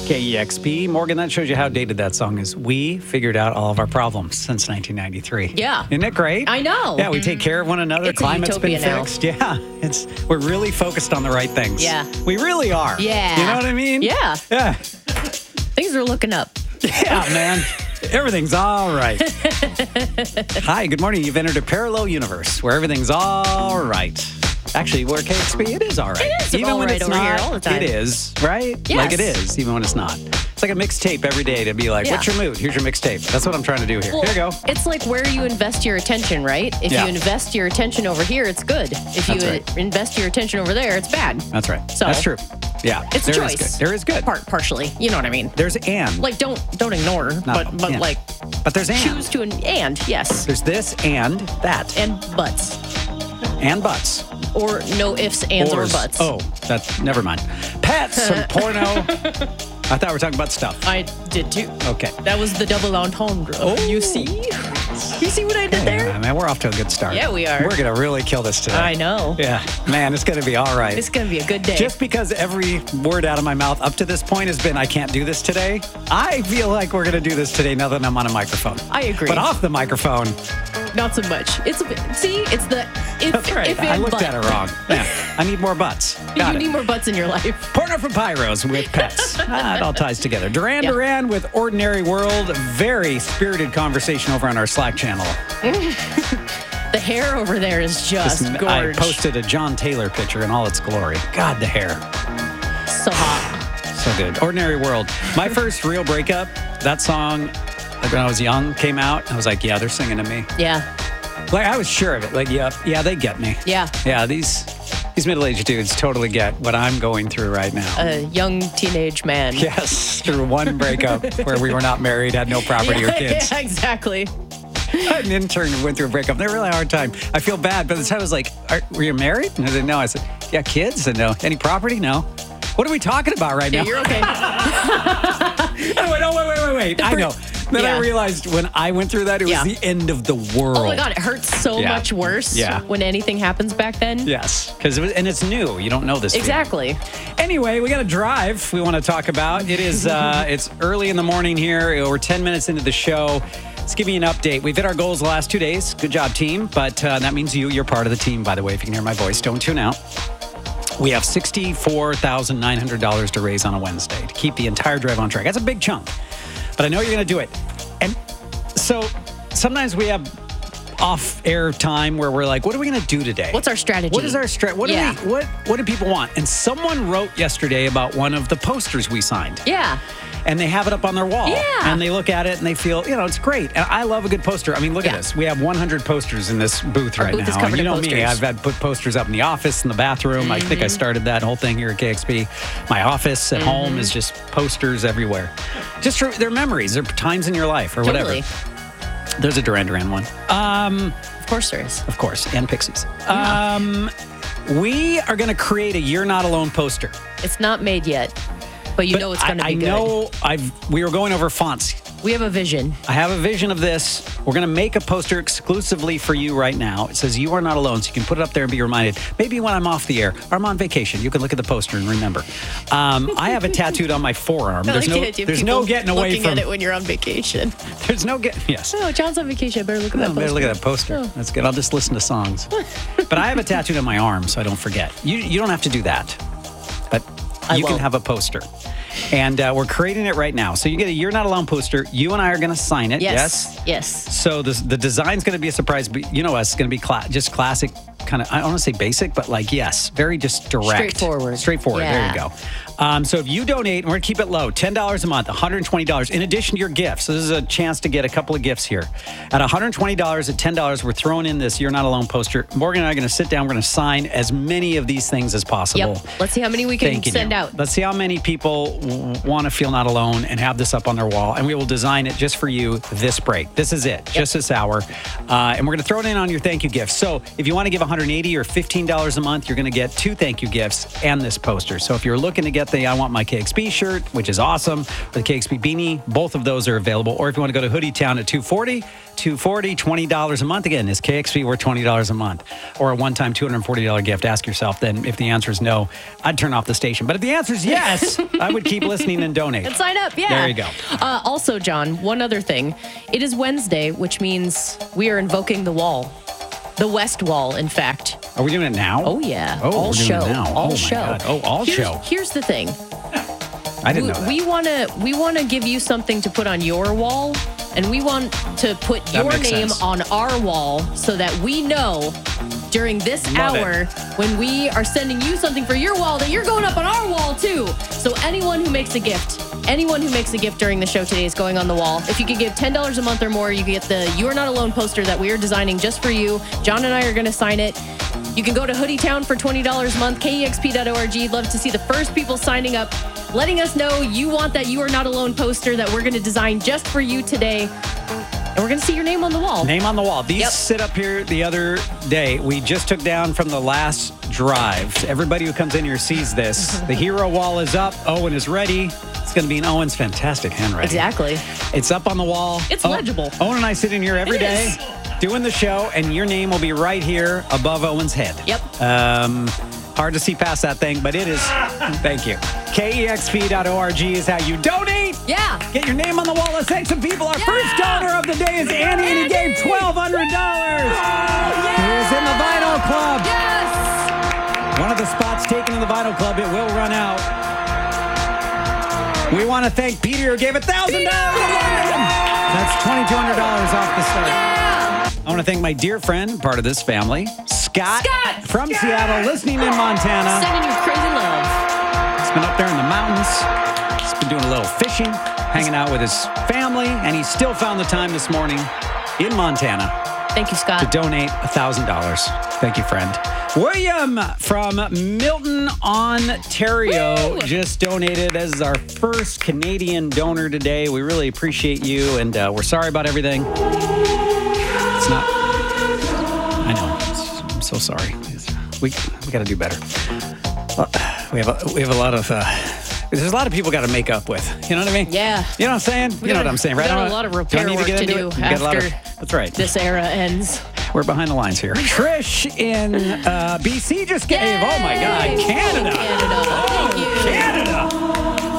KEXP. Morgan, that shows you how dated that song is. We figured out all of our problems since 1993. Yeah. Isn't it great? I know. Yeah, we take care of one another. It's a Climate's been utopia now. fixed. Yeah. We're really focused on the right things. Yeah. We really are. Yeah. You know what I mean? Yeah. Yeah. Things are looking up. Yeah, man. Everything's all right. Hi, good morning. You've entered a parallel universe where everything's all right. Actually, where KXP, it is all right. It is all right over here all the time. It is, right? Yes. Like it is, even when it's not. It's like a mixtape every day to be like, Yeah. what's your mood? Here's your mixtape. That's what I'm trying to do here. Well, Here you go. It's like where you invest your attention, right? If Yeah. you invest your attention over here, it's good. If you That's right. invest your attention over there, it's bad. That's right. So- That's true. Yeah. It's a there is choice. good. There is good. Partially. You know what I mean? There's and. Like, don't ignore, but and. like, But there's and. choose to, and, yes. There's this and that. And buts. And butts. Or no ifs, ands, or Ors. buts. Oh, that's never mind. Pets, some porno. I thought we were talking about stuff. I did too. Okay. That was the double entendre. Oh. You see? You see what I did there? Yeah, man, we're off to a good start. Yeah, we are. We're going to really kill this today. I know. Yeah. Man, it's going to be all right. It's going to be a good day. Just because every word out of my mouth up to this point has been, I can't do this today, I feel like we're going to do this today now that I'm on a microphone. I agree. But off the microphone, Not so much. It's a bit, see, it's the if, that's right. if I and looked but. at it wrong. Yeah. I need more butts. Got You it. need more butts in your life. Porno for Pyros with pets. It all ties together. Duran Yeah. Duran with Ordinary World. Very spirited conversation over on our Slack channel. The hair over there is just I gorgeous. posted a John Taylor picture in all its glory. God, the hair. So hot. So good. Ordinary World. My first real breakup, that song, like when I was young, came out. I was like, yeah, they're singing to me. Yeah. Like, I was sure of it. Like, yeah, they get me. Yeah. Yeah, these middle-aged dudes totally get what I'm going through right now. A young teenage man. Yes, through one breakup where we were not married, had no property or kids. Yeah, exactly. I had an intern who went through a breakup. They had a really hard time. I feel bad, but the time I was like, were you married? And I said, no. I said, yeah, kids? And no. Any property? No. What are we talking about right now? Yeah, you're okay. I went, oh, wait. I know. Then I Yeah. realized when I went through that, it was Yeah. the end of the world. Oh my God, it hurts so Yeah. much worse Yeah. when anything happens back then. Yes, because and it's new. You don't know this. Exactly. feeling. Anyway, we got a drive we want to talk about. It is it's early in the morning here. We're 10 minutes into the show. Let's give you an update. We've hit our goals the last 2 days. Good job, team. But that means you're part of the team, by the way. If you can hear my voice, don't tune out. We have $64,900 to raise on a Wednesday to keep the entire drive on track. That's a big chunk. But I know you're going to do it. And so sometimes we have off-air time where we're like, what are we going to do today? What's our strategy? What is our strategy? What do people want? And someone wrote yesterday about one of the posters we signed. Yeah. And they have it up on their wall. Yeah. And they look at it and they feel, it's great. And I love a good poster. I mean, look at Yeah. this. We have 100 posters in this booth Our right booth now. is covered And you in know me, posters. I've had put posters up in the office, in the bathroom. I think I started that whole thing here at KXP. My office at home is just posters everywhere. Just they're memories. They're times in your life or Totally. whatever. There's a Duran Duran one. Of course there is. Of course, and Pixies. We are going to create a You're Not Alone poster. It's not made yet, but you know it's going to be good. I know we were going over fonts. We have a vision. I have a vision of this. We're going to make a poster exclusively for you right now. It says you are not alone, so you can put it up there and be reminded. Maybe when I'm off the air or I'm on vacation, you can look at the poster and remember. I have it tattooed on my forearm. There's no getting away looking from at it when you're on vacation. There's no getting. Yes. Oh, John's on vacation. I better look at that I better poster. look at that poster. That's good. I'll just listen to songs. But I have it tattooed on my arm, so I don't forget. You don't have to do that, but you can won't. have a poster. And we're creating it right now. So you get a You're Not Alone poster. You and I are going to sign it. Yes. So the design's going to be a surprise. But you know us, it's going to be just classic, kind of, I don't want to say basic, but like, yes, very just direct. Straightforward. Yeah. There you go. So if you donate, and we're going to keep it low, $10 a month, $120, in addition to your gifts. So this is a chance to get a couple of gifts here. At $120, at $10, we're throwing in this You're Not Alone poster. Morgan and I are going to sit down. We're going to sign as many of these things as possible. Yep. Let's see how many we can Thanking send you. out. Let's see how many people want to feel not alone and have this up on their wall. And we will design it just for you this break. This is it, just this hour. And we're going to throw it in on your thank you gifts. So if you want to give $180 or $15 a month, you're going to get 2 thank you gifts and this poster. So if you're looking to get got the I Want My KXP shirt, which is awesome, or the KXP beanie. Both of those are available. Or if you want to go to Hoodie Town at $240, $20 a month. Again, is KXP worth $20 a month? Or a one-time $240 gift? Ask yourself then. If the answer is no, I'd turn off the station. But if the answer is yes, I would keep listening and donate. And sign up, yeah. There you go. Also, John, one other thing. It is Wednesday, which means we are invoking the wall. The West Wall, in fact. Are we doing it now? Oh, yeah. Oh, all we're show. doing it now. All my show. God. Oh, all show. Here's the thing. I didn't know that. We want to give you something to put on your wall, and we want to put That your makes name sense. on our wall so that we know during this Love hour when we are sending you something for your wall that you're going up on our wall too. So anyone who makes a gift during the show today is going on the wall. If you could give $10 a month or more, you get the You Are Not Alone poster that we are designing just for you. John and I are going to sign it. You can go to Hoodie Town for $20 a month, KEXP.org. Love to see the first people signing up, letting us know you want that You Are Not Alone poster that we're going to design just for you today. And we're going to see your name on the wall. Name on the wall. These Yep. sit up here the other day. We just took down from the last drive. Everybody who comes in here sees this. The hero wall is up. Owen is ready. It's going to be in Owen's fantastic handwriting. Exactly. It's up on the wall. It's legible. Owen and I sit in here every It day is. doing the show, and your name will be right here above Owen's head. Yep. Hard to see past that thing, but it is. Thank you. KEXP.org is how you donate. Yeah. Get your name on the wall. Let's thank some people. Our first donor of the day is Andy, and he gave $1,200. He is in the Vinyl Club. Yes. One of the spots taken in the Vinyl Club. It will run out. We want to thank Peter, who gave $1,000. That's $2,200 off the start. Yeah. I want to thank my dear friend, part of this family, Scott from Seattle, listening in Montana. Sending you crazy love. He's been up there in the mountains. He's been doing a little fishing, hanging out with his family, and he still found the time this morning in Montana Thank you, to Scott. donate $1,000. Thank you, friend. William from Milton, Ontario, Woo! just donated as our first Canadian donor today. We really appreciate you, and we're sorry about everything. It's not. I know. I'm so sorry. We got to do better. We have a lot of. There's a lot of people got to make up with. You know what I mean? Yeah. You know what I'm saying? You know what I'm saying, right? We got a lot of repair Do I need work get to into do it? We got a lot after that's right. this era ends. We're behind the lines here. Trish in BC just gave. Oh my God, Canada. Thank you. Canada.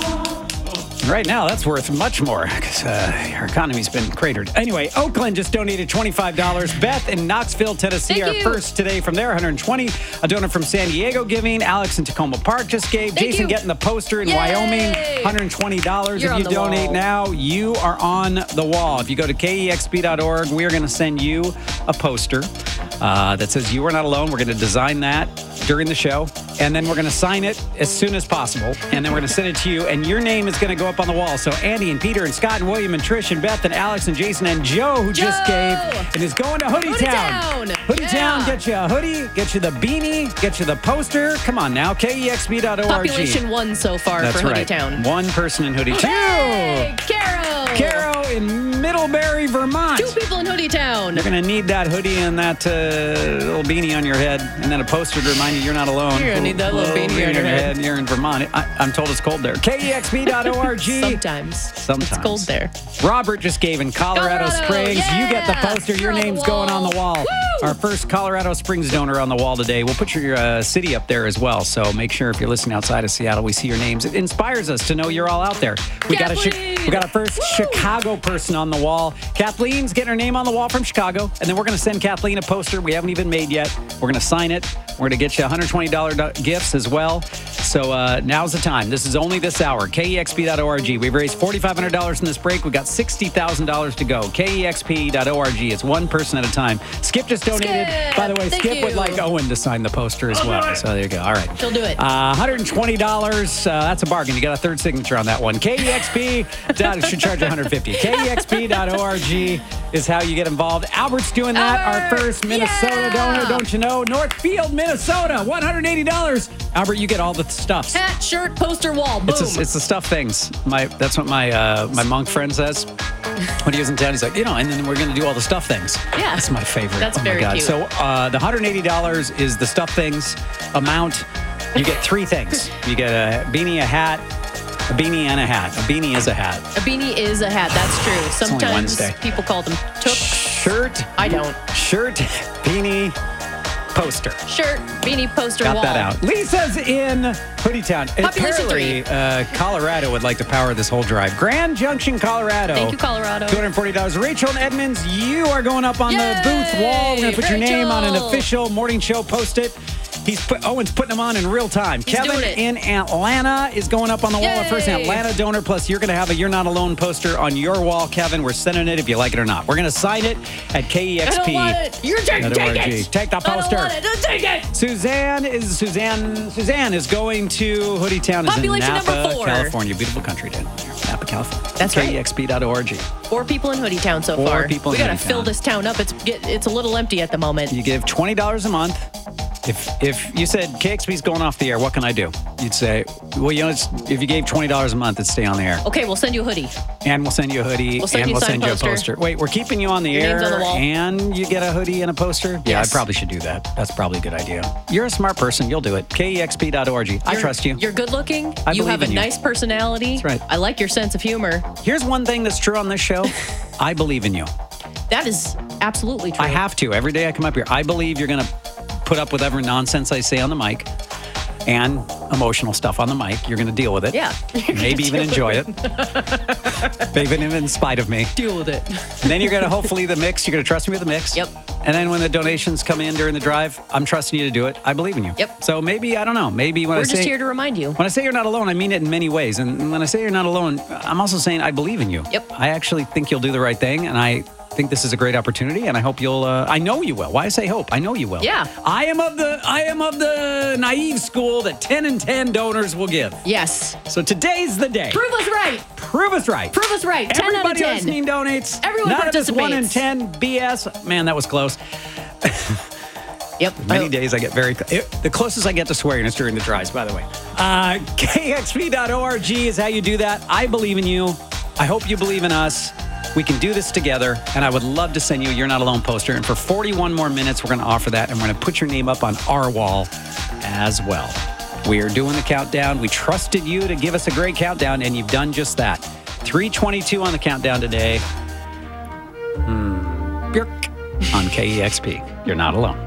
Right now, that's worth much more because our economy's been cratered. Anyway, Oakland just donated $25. Beth in Knoxville, Tennessee, Thank our you. first today from there, $120. A donor from San Diego giving. Alex in Tacoma Park just gave. Thank Jason you. getting the poster in Yay. Wyoming, $120. You're if on you the donate wall. now, you are on the wall. If you go to KEXP.org, we are going to send you a poster that says You Are Not Alone. We're going to design that during the show, and then we're going to sign it as soon as possible, and then we're going to send it to you, and your name is going to go up on the wall. So Andy and Peter and Scott and William and Trish and Beth and Alex and Jason and Joe, who just gave, and is going to Hoodie Town. Hoodie Yeah. Town, get you a hoodie, get you the beanie, get you the poster. Come on now, KEXP.org. Population 1 so far That's for Hoodie right. Town. One person in Hoodie Town. Hey, Caro. Caro in Middlebury, Vermont. 2 people in Hoodie Town. You're going to need that hoodie and that little beanie on your head, and then a poster to remind you you're not alone. You're gonna need that little beanie on your head. You're in Vermont. I'm told it's cold there. KEXP.org. Sometimes. It's cold there. Robert just gave in Colorado Springs. Yeah. You get the poster. Your You're on the name's going on the wall. Woo! Our first Colorado Springs donor on the wall today. We'll put your city up there as well. So make sure if you're listening outside of Seattle, we see your names. It inspires us to know you're all out there. We got a first Chicago person on the wall. Kathleen's getting her name on the wall from Chicago, and then we're going to send Kathleen a poster we haven't even made yet. We're going to sign it. We're going to get you $120 gifts as well. So now's the time. This is only this hour. KEXP.org. We've raised $4,500 in this break. We've got $60,000 to go. KEXP.org. It's one person at a time. Skip just donated. Skip, By the way, thank Skip would you. like Owen to sign the poster as well. So there you go. All right. She'll do it. $120. That's a bargain. You got a third signature on that one. KEXP. Should charge $150. KEXP.org is how you get involved. Albert's doing that. Albert, Our first Minnesota yeah. donor. Don't you know? Northfield, Minnesota. $180. Albert, you get all the stuffs. Hat, shirt, poster, wall. Boom. It's the stuff things. That's what my monk friend says. When he was in town, he's like, and then we're going to do all the stuff things. Yeah. That's my favorite. That's oh very my God. cute. So the $180 is the stuff things amount. You get 3 things. You get a beanie, a hat, a beanie, and a hat. A beanie is a hat. A beanie is a hat. That's true. only Sometimes Wednesday. people call them tooks. Shirt. I don't. Shirt, beanie, poster. Shirt, beanie, poster, Got wall. that out. Lisa's in Hoodie-town. Population Apparently, Colorado would like to power this whole drive. Grand Junction, Colorado. Thank you, Colorado. $240. Rachel and Edmonds, you are going up on the Yay! booth wall. We're going to put your name on an Rachel! official morning show post-it. Owen's putting them on in real time. Kevin doing it. in Atlanta is going up on the wall. Our first Yay! Atlanta donor. Plus, you're going to have a You're Not Alone poster on your wall, Kevin. We're sending it if you like it or not. We're going to sign it at KEXP. I don't want it. You're take it. Take the poster. I don't want it. Don't take it. Suzanne is going to Hoodie-town. Is in Population Napa, number 4. California. Beautiful country down there. Napa, California. That's right. KEXP.org. 4 people in Hoodie-town so 4 far. people We in got to Hoodie-town. fill this town up. It's a little empty at the moment. You give $20 a month. If you said KXP's going off the air, what can I do? You'd say, well, if you gave $20 a month, it'd stay on the air. Okay, we'll send you a hoodie. And we'll send you a hoodie. We'll send and you a we'll signed send you a poster. poster. Wait, we're keeping you on the Your air. name's on the wall. And you get a hoodie and a poster? Yeah, Yes. I probably should do that. That's probably a good idea. You're a smart person. You'll do it. KEXP.org. I trust you. You're good looking. I You believe have a in you. nice personality. That's right. I like your sense of humor. Here's one thing that's true on this show. I believe in you. That is absolutely true. I have to. Every day I come up here, I believe you're going to put up with every nonsense I say on the mic and emotional stuff on the mic. You're going to deal with it. Yeah. Maybe even enjoy it. Maybe even in spite of me. Deal with it. And then you're going to hopefully the mix. You're going to trust me with the mix. Yep. And then when the donations come in during the drive, I'm trusting you to do it. I believe in you. Yep. So maybe, I don't know. Maybe when We're I just say here to remind you. when I say you're not alone, I mean it in many ways. And when I say you're not alone, I'm also saying I believe in you. Yep. I actually think you'll do the right thing. And I think this is a great opportunity. And I hope you'll, I know you will. Why I say hope? I know you will. Yeah. I am of the naive school that 10 and 10 donors will give. Yes. So today's the day. Prove us right. Prove us right. Prove us right. 10 out of Everybody 10. listening donates. Everyone None of this 1 in participates. 10 BS. Man, that was close. Yep. Many days I get the closest I get to swearing is during the drives, by the way. KXP.org is how you do that. I believe in you. I hope you believe in us. We can do this together, and I would love to send you a You're Not Alone poster. And for 41 more minutes, we're going to offer that, and we're going to put your name up on our wall as well. We are doing the countdown. We trusted you to give us a great countdown, and you've done just that. 3:22 on the countdown today. Bjork on KEXP. You're not alone.